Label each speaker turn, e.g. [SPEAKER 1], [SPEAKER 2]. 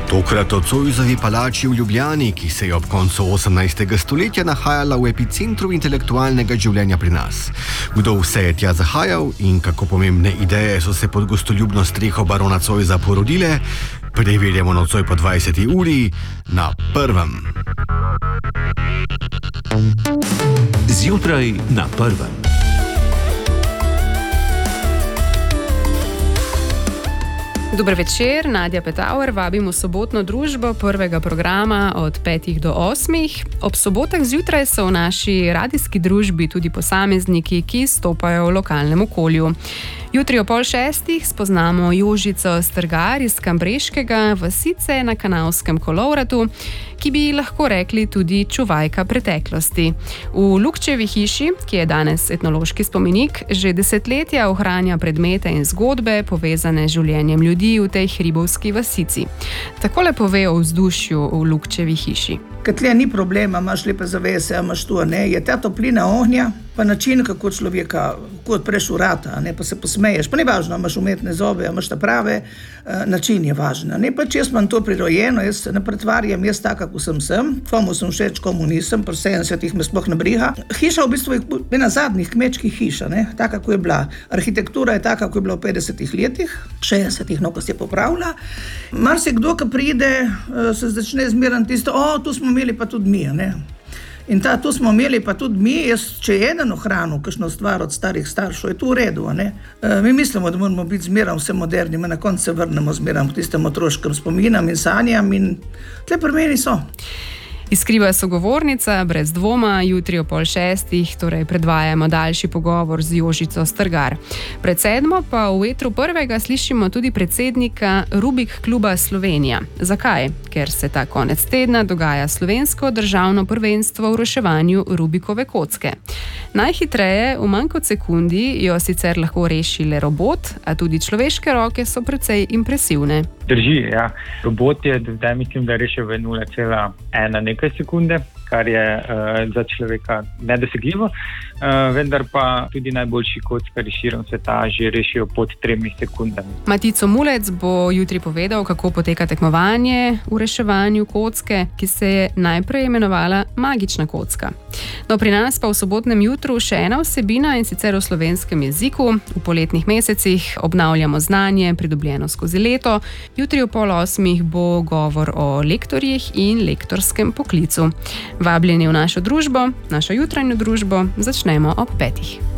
[SPEAKER 1] Tokrat o Zoisovi palači v Ljubljani, ki se je ob koncu 18. stoletja nahajala v epicentru intelektualnega življenja pri nas. Kdo vse je tja zahajal in kako pomembne ideje so se pod gostoljubno streho barona Zoisa porodile, preverjamo nocoj po 20. uri na Prvem.
[SPEAKER 2] Zjutraj na Prvem.
[SPEAKER 3] Dober večer, Nadja Petauer, vabim v sobotno družbo prvega programa od 5 do 8. Ob sobotah zjutraj so v naši radijski družbi tudi posamezniki, ki stopajo v lokalnem okolju. Jutri o 5:30 spoznamo Jožico Strgar iz Kambreškega vasice na Kanalskem kolovratu, ki bi lahko rekli tudi čuvajka preteklosti. V Lukčevi hiši, ki je danes etnološki spomenik, že desetletja ohranja predmete in zgodbe povezane z življenjem ljudi v tej hribovski vasici. Takole pove o vzdušju v Lukčevi hiši.
[SPEAKER 4] Ker tle ni problema, imaš lepe zavese, imaš to, ne, je ta toplina ognja, pa način, kako človeka, ko odpreš vrata, ne, pa se posmeješ, pa ni važno, imaš umetne zobe, imaš ta prave, način je važno. Ne, pa če jaz imam to prirojeno, jaz se ne pretvarjam, jaz taka, ko sem, komu sem všeč, komu nisem, pri 70-ih me sploh ne briga. Hiša v bistvu je ena zadnjih kmečkih hiša, ne, taka, ko je bila. Arhitektura je taka, ko je bila v 50-ih letih, 60-ih, no, ko se je popravila. Marsikdo, ki pride, se začne zmerati tisto, tu smo imeli pa tudi mi, ne. In tu smo imeli pa tudi mi, če je eden ohranil kakšno stvar od starih staršev, je to v redu, ne. Mi mislimo, da moramo biti zmerom vse moderni, na koncu se vrnemo zmerom k tistem otroškem spominam in sanjam in tle pri meni so.
[SPEAKER 3] Izkriva sogovornica, brez dvoma, jutri o 5:30, torej predvajamo daljši pogovor z Jožico Strgar. Pred 7 pa v etru prvega slišimo tudi predsednika Rubik kluba Slovenija. Zakaj? Ker se ta konec tedna dogaja slovensko državno prvenstvo v reševanju Rubikove kocke. Najhitreje, v manj kot sekundi, jo sicer lahko reši le robot, a tudi človeške roke so precej impresivne.
[SPEAKER 5] Drži, ja. Robot je do zdaj, mislim, da je rešil v 0,1 nekaj sekunde, kar je za človeka nedosegljivo, vendar pa tudi najboljši kockarji širom sveta že rešijo pod 3 sekundami. Matico
[SPEAKER 3] Mulec bo jutri povedal, kako poteka tekmovanje v reševanju kocke, ki se je najprej imenovala Magična kocka. No, pri nas pa v sobotnem jutru še ena vsebina, in sicer v slovenskem jeziku. V poletnih mesecih obnavljamo znanje, pridobljeno skozi leto. Jutri o 7:30 bo govor o lektorjih in lektorskem poklicu. Vabljeni v našo družbo, našo jutranjo družbo, začnemo ob 5.